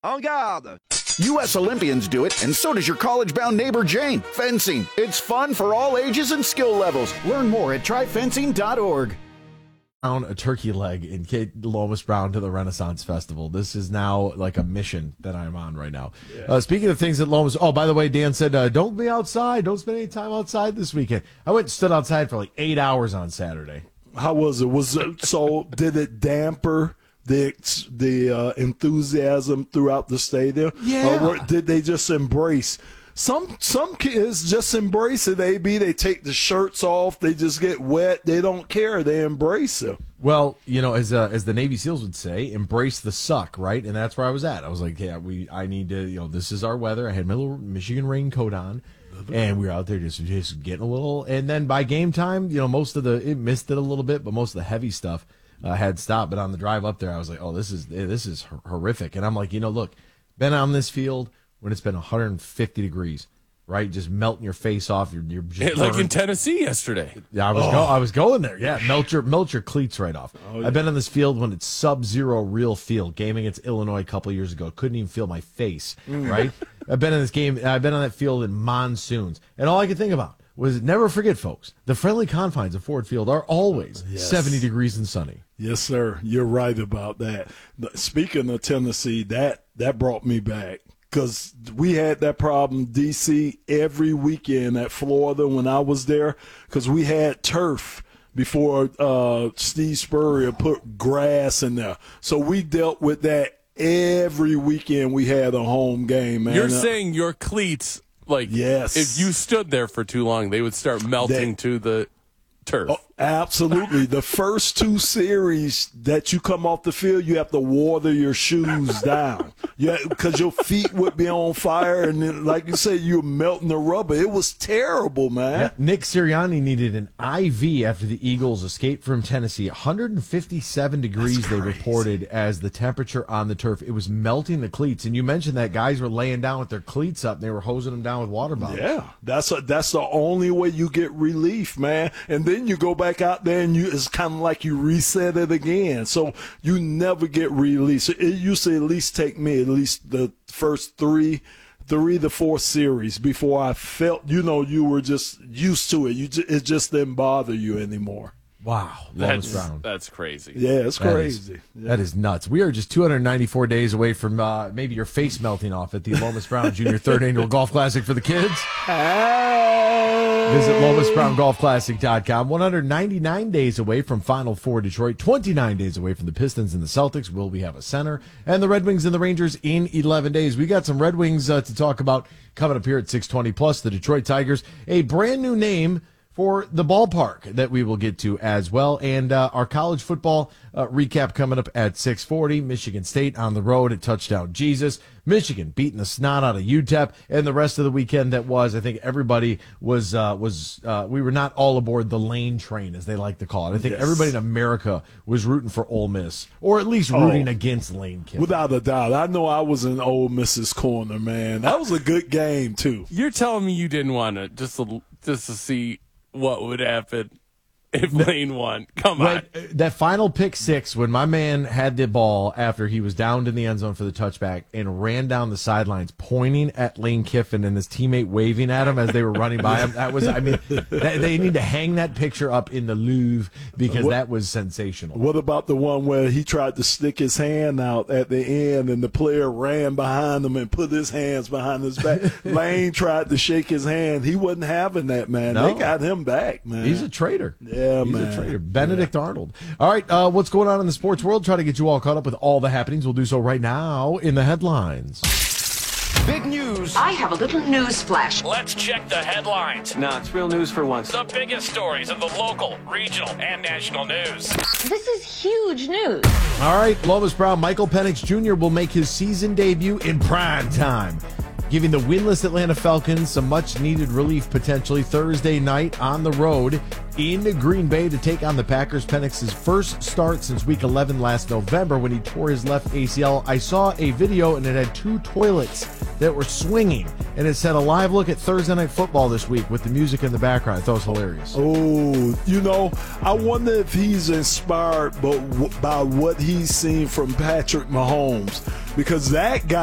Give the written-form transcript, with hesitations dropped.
En garde! U.S. Olympians do it, and so does your college-bound neighbor Jane. Fencing. It's fun for all ages and skill levels. Learn more at tryfencing.org. A turkey leg in Kate Lomas Brown to the Renaissance Festival. This is now like a mission that I'm on right now. Yeah. Speaking of things at Lomas, by the way, Dan said, don't be outside. Don't spend any time outside this weekend. I went and stood outside for like 8 hours on Saturday. How was it? So did it damper the enthusiasm throughout the stadium? Yeah. Or did they just embrace? Some kids just embrace it, AB. They take the shirts off. They just get wet. They don't care. They embrace it. Well, as the Navy SEALs would say, embrace the suck, right? And that's where I was at. I was like, yeah, I need to, this is our weather. I had my little Michigan raincoat on, and we were out there just getting a little. And then by game time, it missed it a little bit, but most of the heavy stuff had stopped. But on the drive up there, I was like, oh, this is horrific. And I'm like, look, been on this field when it's been 150 degrees, right? Just melting your face off. You're just like in Tennessee yesterday. Yeah, I was going there. Yeah, melt your cleats right off. Oh, yeah. I've been on this field when it's sub-zero real field. Game against Illinois a couple of years ago. Couldn't even feel my face, right? I've been on that field in monsoons. And all I could think about was never forget, folks, the friendly confines of Ford Field are always 70 degrees and sunny. Yes, sir. You're right about that. Speaking of Tennessee, that brought me back. Because we had that problem, D.C., every weekend at Florida when I was there, because we had turf before Steve Spurrier put grass in there. So we dealt with that every weekend we had a home game, man. You're saying your cleats, yes. If you stood there for too long, they would start melting to the turf. Oh, absolutely. The first two series that you come off the field, you have to water your shoes down. Yeah, because your feet would be on fire, and then, like you said, you're melting the rubber. It was terrible, man. Yeah, Nick Sirianni needed an IV after the Eagles escaped from Tennessee. 157 degrees they reported as the temperature on the turf. It was melting the cleats, and you mentioned that guys were laying down with their cleats up, and they were hosing them down with water bottles. Yeah, that's the only way you get relief, man. And then you go back out there, and it's kind of like you reset it again. So you never get released. It used to at least take me at least the first three to four series before I felt, you were just used to it. It just didn't bother you anymore. Wow. That's crazy. Yeah, it's crazy. That is nuts. We are just 294 days away from maybe your face melting off at the Lomas Brown Jr. 3rd Annual Golf Classic for the kids. Visit LomasBrownGolfClassic.com. 199 days away from Final Four Detroit. 29 days away from the Pistons and the Celtics. Will we have a center? And the Red Wings and the Rangers in 11 days. We got some Red Wings to talk about coming up here at 620. Plus, the Detroit Tigers, a brand new name for the ballpark that we will get to as well. And our college football recap coming up at 6:40. Michigan State on the road at Touchdown Jesus. Michigan beating the snot out of UTEP. And the rest of the weekend I think everybody was we were not all aboard the Lane train, as they like to call it. I think everybody in America was rooting for Ole Miss, or at least rooting against Lane Kiffin. Without a doubt. I know I was in Ole Miss's corner, man. That was a good game, too. You're telling me you didn't want to just to see what would happen if Lane won? Come on. That final pick six, when my man had the ball after he was downed in the end zone for the touchback and ran down the sidelines pointing at Lane Kiffin and his teammate waving at him as they were running by him. That was, they need to hang that picture up in the Louvre because that was sensational. What about the one where he tried to stick his hand out at the end and the player ran behind him and put his hands behind his back? Lane tried to shake his hand. He wasn't having that, man. No. They got him back, man. He's a traitor. Yeah, He's man. a traitor. Benedict Arnold. All right, what's going on in the sports world? Try to get you all caught up with all the happenings. We'll do so right now in the headlines. Big news. I have a little news flash. Let's check the headlines. No, it's real news for once. The biggest stories of the local, regional, and national news. This is huge news. All right, Lomas Brown, Michael Penix Jr. will make his season debut in prime time, giving the winless Atlanta Falcons some much-needed relief potentially Thursday night on the road in Green Bay to take on the Packers. Penix's first start since Week 11 last November when he tore his left ACL. I saw a video, and it had two toilets that were swinging, and it said a live look at Thursday Night Football this week with the music in the background. I thought it was hilarious. Oh, I wonder if he's inspired by what he's seen from Patrick Mahomes, because that guy